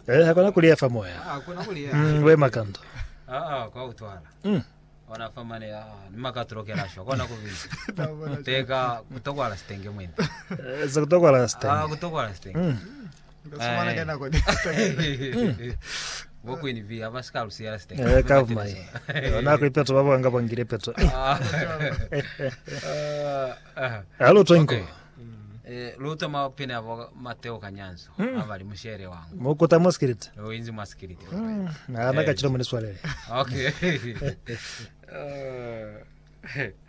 Hakuna kulia famoya. Hakuna kulia. We makando. Kwa utwala. Wanafamane ni makatrokera sho kona kuvinzi. Teka kutogwala stenge mwenda. Zakutogwala stenge. Kutogwala stenge. Ngasumana kana kodi. Woku ini via vaskalu siya stenge. Kavu mai. Nako ipeto babo anga pangire peto. Halo twenko. Luto mapine abo Mateo Kanyanzo abali mushere wangu. Moko tamoskirite. Oinzi maskirite. Na anaka chiro mune swale. Okay.